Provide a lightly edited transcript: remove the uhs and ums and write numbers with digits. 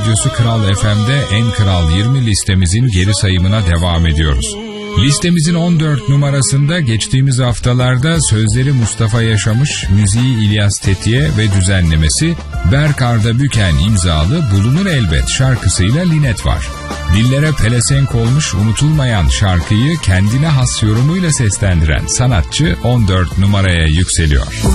Radyosu Kral FM'de En Kral 20 listemizin geri sayımına devam ediyoruz. Listemizin 14 numarasında geçtiğimiz haftalarda sözleri Mustafa Yaşamış, müziği İlyas Tetiye ve düzenlemesi Berk Arda Büken imzalı Bulunur Elbet şarkısıyla Linet var. Dillere pelesenk olmuş unutulmayan şarkıyı kendine has yorumuyla seslendiren sanatçı 14 numaraya yükseliyor.